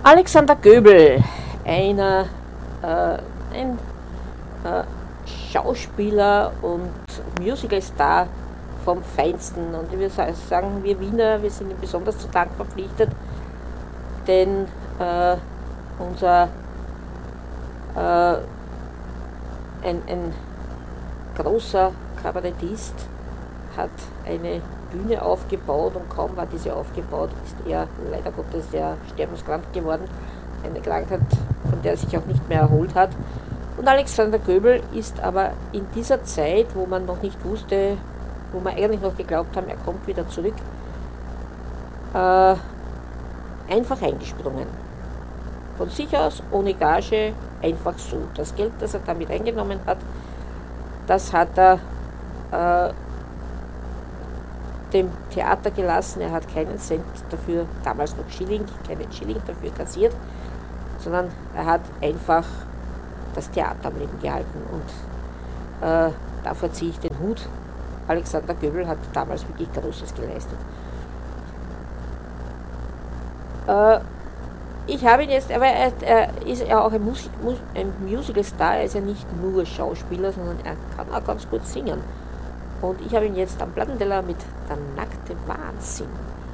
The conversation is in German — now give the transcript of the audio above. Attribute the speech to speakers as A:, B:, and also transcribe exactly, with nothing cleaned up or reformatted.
A: Alexander Göbel, einer, äh, ein äh, Schauspieler und Musicalstar vom Feinsten. Und ich würde sagen, wir Wiener, wir sind ihm besonders zu Dank verpflichtet, denn äh, unser äh, ein, ein großer Kabarettist hat eine Bühne aufgebaut, und kaum war diese aufgebaut, ist er leider Gottes sehr sterbenskrank geworden. Eine Krankheit, von der er sich auch nicht mehr erholt hat. Und Alexander Göbel ist aber in dieser Zeit, wo man noch nicht wusste, wo man eigentlich noch geglaubt haben, er kommt wieder zurück, äh, einfach eingesprungen. Von sich aus, ohne Gage, einfach so. Das Geld, das er damit eingenommen hat, das hat er äh, dem Theater gelassen. Er hat keinen Cent dafür, damals noch Schilling, keinen Schilling dafür kassiert, sondern er hat einfach das Theater am Leben gehalten. Und äh, dafür ziehe ich den Hut. Alexander Göbel hat damals wirklich Großes geleistet. Äh, ich habe ihn jetzt, aber er, er ist ja auch ein, Musik, ein Musical-Star, er ist ja nicht nur Schauspieler, sondern er kann auch ganz gut singen. Und ich habe ihn jetzt am Plattenteller mit Der nackte Wahnsinn.